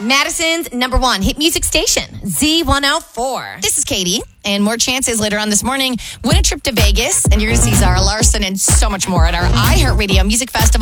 Madison's number one hit music station, Z104. This is Katie, and more chances later on this morning. Win a trip to Vegas, and you're going to see Zara Larson and so much more at our iHeartRadio Music Festival.